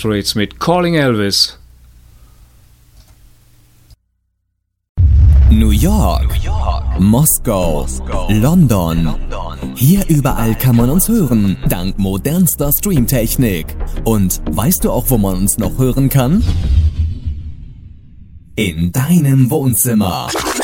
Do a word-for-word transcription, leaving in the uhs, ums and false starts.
Straits mit Calling Elvis. New York, New York. Moskau, Moskau. London. London. Hier überall kann man uns hören, dank modernster Streamtechnik. Und weißt du auch, wo man uns noch hören kann? In deinem Wohnzimmer.